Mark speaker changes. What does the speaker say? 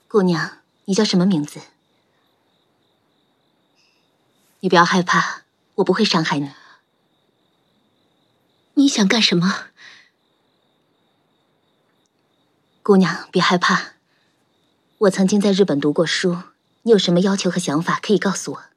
Speaker 1: 姑娘，你叫什么名字？你不要害怕，我不会伤害你。
Speaker 2: 你想干什么？
Speaker 1: 姑娘，别害怕。我曾经在日本读过书，你有什么要求和想法可以告诉我。